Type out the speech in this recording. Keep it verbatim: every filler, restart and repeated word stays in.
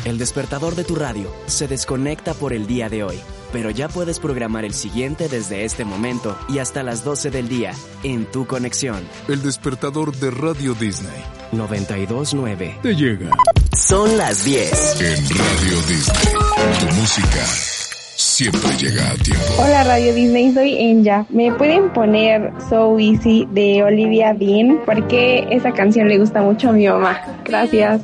El despertador de tu radio se desconecta por el día de hoy, pero ya puedes programar el siguiente desde este momento y hasta las doce del día en Tu Conexión. El despertador de Radio Disney noventa y dos punto nueve te llega. Son las diez. En Radio Disney, tu música siempre llega a tiempo. Hola Radio Disney, soy Enya. ¿Me pueden poner So Easy de Olivia Dean? Porque esa canción le gusta mucho a mi mamá. Gracias.